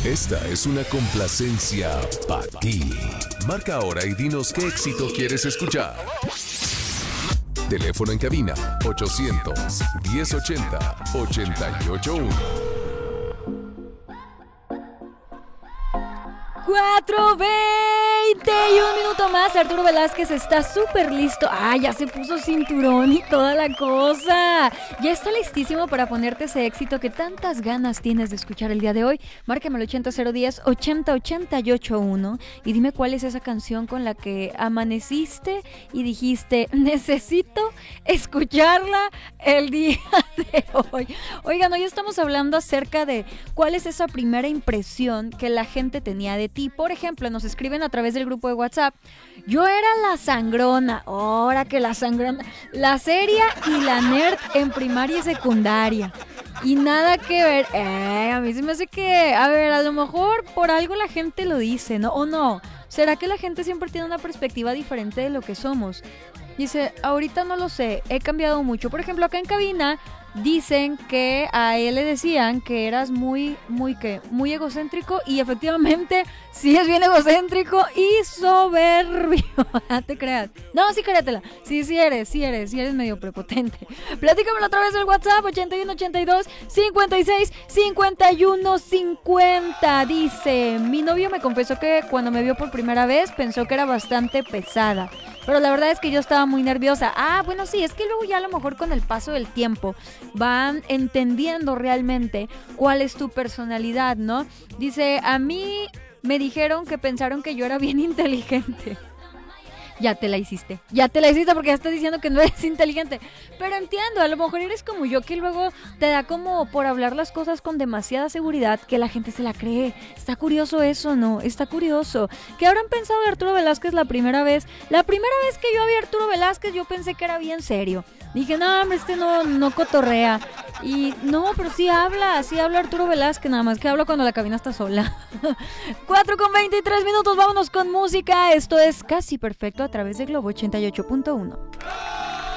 Esta es una complacencia para ti. Marca ahora y dinos qué éxito quieres escuchar. Teléfono en cabina 800-1080-881. 4:20 y un minuto más. Arturo Velázquez está súper listo. Ya se puso cinturón y toda la cosa. Ya está listísimo para ponerte ese éxito que tantas ganas tienes de escuchar el día de hoy. Márcame al 800-1080-881 y dime cuál es esa canción con la que amaneciste y dijiste, necesito escucharla el día de hoy. Oigan, hoy estamos hablando acerca de cuál es esa primera impresión que la gente tenía de ti. Por ejemplo, nos escriben a través del grupo de WhatsApp: yo era la sangrona, ahora que la sangrona, la seria y la nerd en primaria y secundaria. Y nada que ver. A mí se me hace que, a ver, a lo mejor por algo la gente lo dice, ¿no? ¿O no? ¿Será que la gente siempre tiene una perspectiva diferente de lo que somos? Dice, ahorita no lo sé, he cambiado mucho. Por ejemplo, acá en cabina dicen que a él le decían que eras muy egocéntrico, y efectivamente sí es bien egocéntrico y soberbio. No te creas. No, sí, créatela. Sí eres medio prepotente. Platícamelo a través del WhatsApp 8182-565150. Dice, mi novio me confesó que cuando me vio por primera vez pensó que era bastante pesada, pero la verdad es que yo estaba muy nerviosa. Bueno, sí, es que luego ya a lo mejor con el paso del tiempo van entendiendo realmente cuál es tu personalidad, ¿no? Dice, a mí me dijeron que pensaron que yo era bien inteligente. Ya te la hiciste porque ya estás diciendo que no eres inteligente. Pero entiendo, a lo mejor eres como yo, que luego te da como por hablar las cosas con demasiada seguridad que la gente se la cree. Está curioso eso, ¿no? Está curioso. ¿Qué habrán pensado de Arturo Velázquez la primera vez? La primera vez que yo vi a Arturo Velázquez yo pensé que era bien serio. Dije, no, hombre, no cotorrea. Y no, pero sí habla Arturo Velázquez, nada más que habla cuando la cabina está sola. 4:23 minutos, vámonos con música. Esto es Casi Perfecto a través de Globo 88.1.